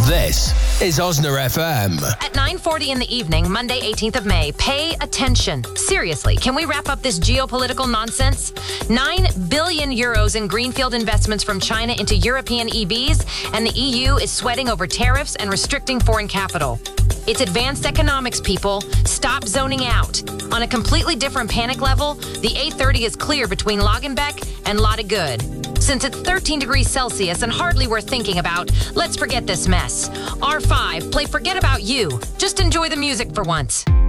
This is Osna FM. At 9:40 in the evening, Monday, 18th of May, pay attention. Seriously, can we wrap up this geopolitical nonsense? 9 billion euros in greenfield investments from China into European EVs, and the EU is sweating over tariffs and restricting foreign capital. It's advanced economics, people. Stop zoning out. On a completely different panic level, the A30 is clear between Lagenbeck and Lotte-Good. Since it's 13 degrees Celsius and hardly worth thinking about, let's forget this mess. R5, play Forget About You. Just enjoy the music for once.